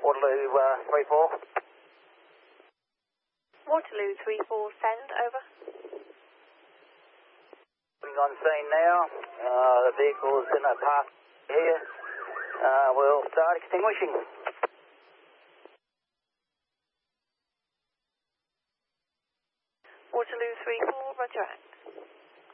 Waterloo 3-4. Waterloo 3-4, send, over. Coming on scene now. The vehicle's in a park here. We'll start extinguishing. Waterloo 3-4, roger out.